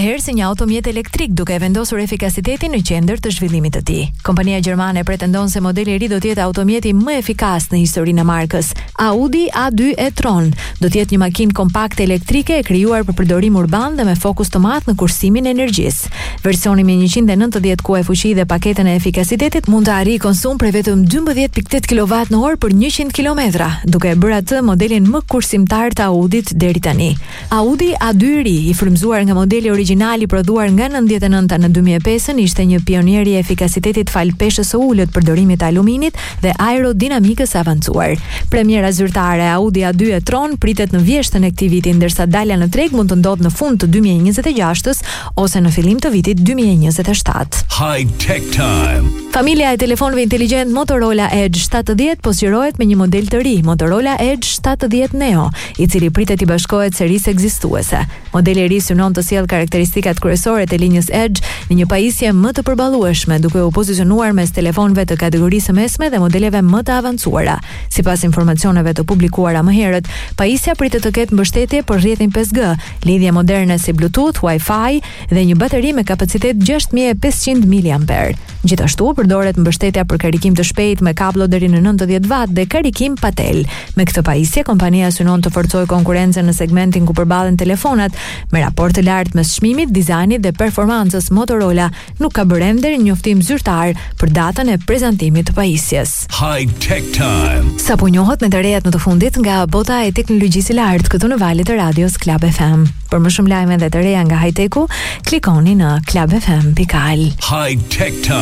herë si një automjet elektrik, duke vendosur efikasitetin në qendër të zhvillimit të tij. Kompania gjermane pretendon se modeli i ri do të jetë automjeti më efikas në historinë e markës. Audi A2 e-tron do të jetë një makinë kompakte elektrike e krijuar për përdorim urban dhe me fokus të madh në kursimin e energjisë. Versioni me 190 kuaj fuqi dhe paketën e efikasitetit mund të arrijë konsum prej vetëm 12.8 kWh për 100 km, duke e bërë atë modelin më kursimtar të Audit deri tani. Audi A2 i ri, i frymzuar nga modeli origjinal i prodhuar nga 99-ta në 2005, ishte një pionier i efikasitetit fal peshës së ulët, përdorimit të aluminit dhe aerodinamikës së avancuar. Premiera zyrtare e Audi A2 e-tron pritet në vjeshtën e këtij viti, ndërsa dalja në treg mund të ndodhë në fund të 2026 ose në fillim të vitit 2027. High Tech Time. Familja e telefonëve inteligjent Motorola Edge 70 po zgjerohet me një model të ri, Motorola Edge 70 Neo, i cili pritet i bashkohet serisë ekzistuese. Modeli i ri synon të sjellë karakteristikat kryesore të linjës Edge në një pajisje më të përballueshme, duke u pozicionuar mes telefonëve të kategorisë mesme dhe modeleve më të avancuara. Sipas informacioneve të publikuara më herët, pajisja pritet të ketë mbështetje për rrjetin 5G, lidhje moderne si Bluetooth, Wi-Fi dhe një bateri me kapacitet 6500 mAh. Gjithashtu përdoret mbështetja për karikim të shpejtë me kablo deri në 90 watt dhe karikim pa tel. Me këtë pajisje, kompania synon të forcojë konkurrencën në segmentin ku përballen telefonat. Me raport të lartë mes çmimit, dizajnit dhe performancës, Motorola nuk ka bërë ende njoftim zyrtar për datën e prezantimit të pajisjes. High Tech Time. Sapo njohët me të rejat në të fundit nga bota e teknologjisë së lartë këtu në valët e radios Club FM. Për më shumë lajme dhe të reja nga high-techu, klikoni në clubfm.al. High Tech Time.